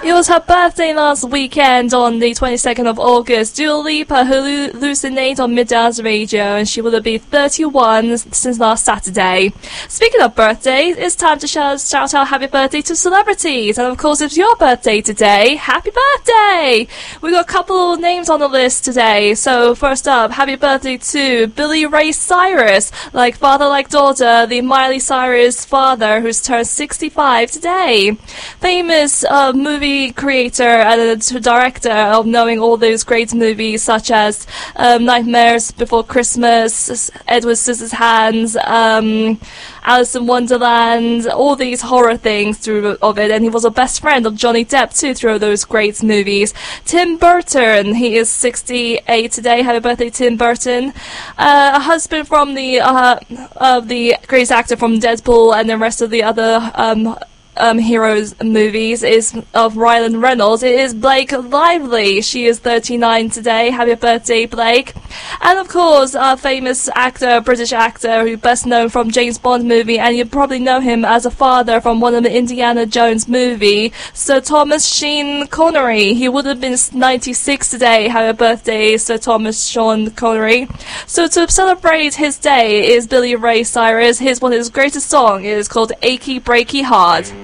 It was her birthday last weekend on the 22nd of August. Dua Lipa hallucinated on Mid-Dance Radio, and she will be 31 since last Saturday. Speaking of birthdays, it's time to shout out happy birthday to celebrities. And of course, it's your birthday today. Happy birthday! We got a couple of names on the list today. So first up, happy birthday to Billy Ray Cyrus, like father like daughter, the Miley Cyrus father, who's turned 65 today. Famous movie creator and director of knowing all those great movies such as Nightmares Before Christmas, Edward Scissorhands, Alice in Wonderland, all these horror things through of it, and he was a best friend of Johnny Depp too through those great movies. Tim Burton, he is 68 today. Happy birthday, Tim Burton. A husband from the great actor from Deadpool and the rest of the other heroes movies is of Ryan Reynolds. It is Blake Lively. She is 39 today. Happy birthday, Blake. And of course, a famous actor, British actor, who best known from James Bond movie, and you probably know him as a father from one of the Indiana Jones movie, Sir Thomas Sean Connery. He would have been 96 today. Happy birthday, Sir Thomas Sean Connery. So to celebrate his day is Billy Ray Cyrus. One of his greatest songs is called Achy Breaky Heart.